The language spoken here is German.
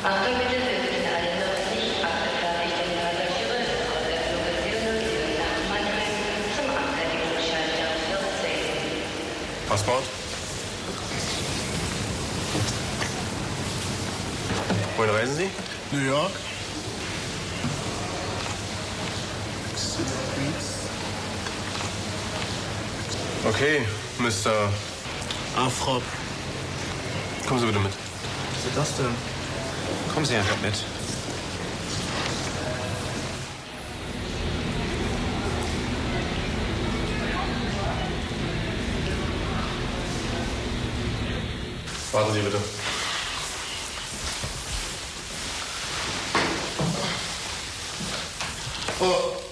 Achtung bitte, wir sind alle noch nicht abgefertigt, denn Passagiere aus der Fluggesellschaft nach Mannheim zum Abfertigungsschalter 14. Passport? Wohin reisen Sie? New York. Okay, Mr. Afrop. Kommen Sie bitte mit. Was ist das denn? Kommen Sie einfach mit. Warten Sie bitte. Oh.